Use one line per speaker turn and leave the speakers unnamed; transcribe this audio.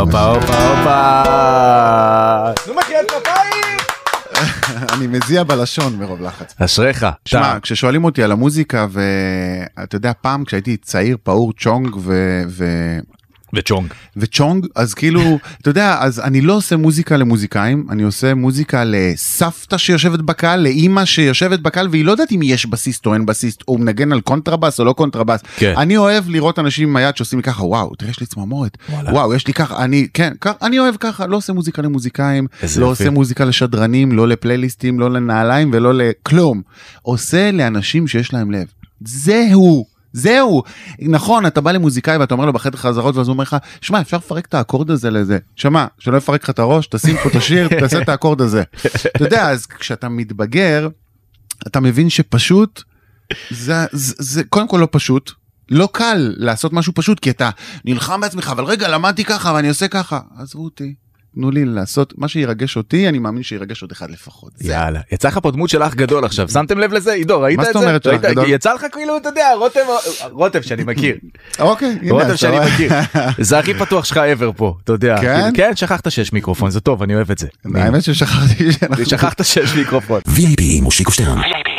הופה, הופה, הופה. נו מחיית כפיים.
אני מזיע בלשון מרוב לחץ.
אשריך.
תשמע, כששואלים אותי על המוזיקה, ואתה יודע, פעם כשהייתי צעיר, פעור צ'ונג וצ'ונג, אז כאילו, אתה יודע, אז אני לא עושה מוזיקה למוזיקאים, אני עושה מוזיקה לסבתא שיושבת בקהל, לאמא שיושבת בקהל, והיא לא יודעת אם יש בסיסט או אין בסיסט, או מנגן על קונטרבס או לא קונטרבס. אני אוהב לראות אנשים עם היד שעושים לי ככה, וואו, תראה, יש לי צמרמורת, וואו, יש לי ככה, אני אוהב ככה, לא עושה מוזיקה למוזיקאים, לא עושה מוזיקה לשדרנים, לא לפלייליסטים, לא לנעליים ולא לכלום. עושה לאנשים שיש להם לב. זהו, נכון, אתה בא למוזיקאי ואתה אומר לו בחדר חזרות, ואז הוא אומר לך, שמע, אפשר לפרק את האקורד הזה לזה, שמע, שלא יפרק לך את הראש, תשים פה את השיר, תעשה את האקורד הזה. אתה יודע, אז כשאתה מתבגר, אתה מבין שפשוט, זה קודם כל לא פשוט, לא קל לעשות משהו פשוט, כי אתה נלחם בעצמך, אבל רגע, למדתי ככה ואני עושה ככה, עזבו אותי. תנו לי לעשות מה שירגש אותי, אני מאמין שירגש עוד אחד לפחות.
יאללה, יצא לך פה דמות של אח גדול עכשיו, שמתם לב לזה? עידו, ראית את זה?
מה זאת אומרת של אח גדול?
יצא לך כאילו, אתה יודע, רוטב שאני מכיר.
אוקיי, הנה.
רוטב שאני מכיר. זה הכי פתוח שלך ever פה, אתה יודע.
כן?
כן, שכחת שיש מיקרופון, זה טוב, אני אוהב את זה.
האמת ששכחתי.
שכחת שיש מיקרופון.
VIP עם מושיקו שטרן.